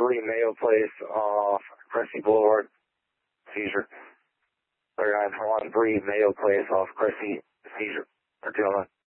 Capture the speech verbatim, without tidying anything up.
three Mayo Place off Cressy Boulevard. Seizure. thirty-nine one three Mayo Place off Cressy. Seizure. two oh nine.